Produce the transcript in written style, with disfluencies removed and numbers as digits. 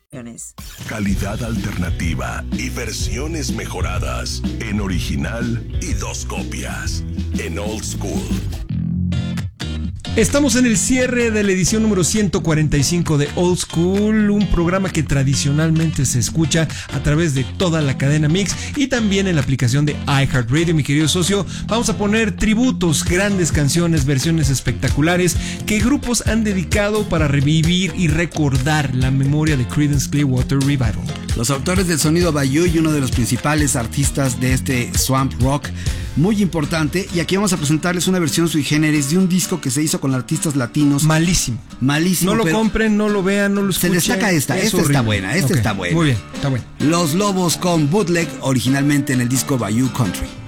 Calidad alternativa y versiones mejoradas en original y 2 copias en Old School. Estamos en el cierre de la edición número 145 de Old School, un programa que tradicionalmente se escucha a través de toda la cadena Mix y también en la aplicación de iHeartRadio. Mi querido socio, vamos a poner tributos, grandes canciones, versiones espectaculares que grupos han dedicado para revivir y recordar la memoria de Creedence Clearwater Revival. Los autores del sonido Bayou y uno de los principales artistas de este swamp rock muy importante, y aquí vamos a presentarles una versión sui generis de un disco que se hizo con artistas latinos. Malísimo. Malísimo. No lo compren, no lo vean, no lo escuchen. Se destaca esta está buena, esta está buena. Muy bien, está bueno. Los Lobos con Bootleg, originalmente en el disco Bayou Country.